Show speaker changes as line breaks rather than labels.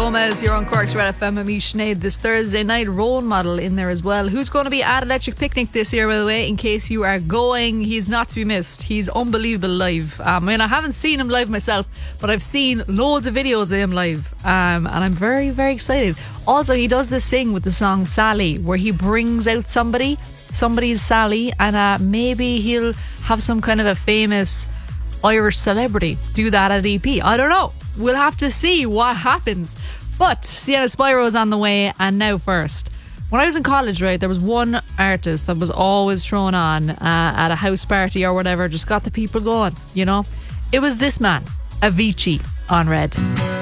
Gomez, you're on Cork's Red FM. I'm Sinead. This Thursday night, role model in there as well. Who's going to be at Electric Picnic this year, by the way, in case you are going? He's not to be missed. He's unbelievable live. I mean, I haven't seen him live myself, but I've seen loads of videos of him live, and I'm very, very excited. Also, he does this thing with the song Sally, where he brings out somebody's Sally, and maybe he'll have some kind of a famous Irish celebrity do that at EP. I don't know. We'll have to see what happens. But Sienna Spiro's on the way, and now first. When I was in college, right, there was one artist that was always thrown on at a house party or whatever, just got the people going, you know. It was this man, Avicii, on Red.